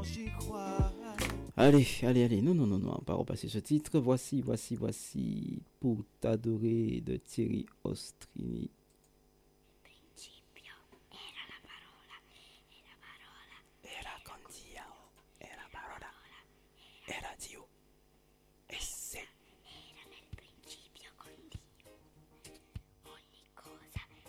Allez, non, on va pas repasser ce titre. Voici, pour t'adorer de Thierry Ostrini.